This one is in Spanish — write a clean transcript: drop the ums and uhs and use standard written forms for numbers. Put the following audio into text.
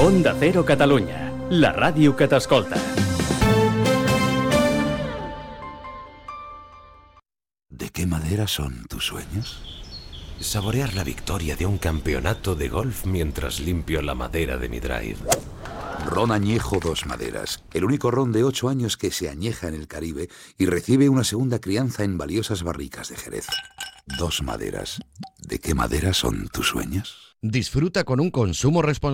Onda Cero Catalunya, la ràdio que t'escolta. ¿De qué madera son tus sueños? Saborear la victoria de un campeonato de golf mientras limpio la madera de mi drive. Ron Añejo Dos Maderas, el único ron de 8 años que se añeja en el Caribe y recibe una segunda crianza en valiosas barricas de Jerez. Dos Maderas. ¿De qué madera son tus sueños? Disfruta con un consumo responsable.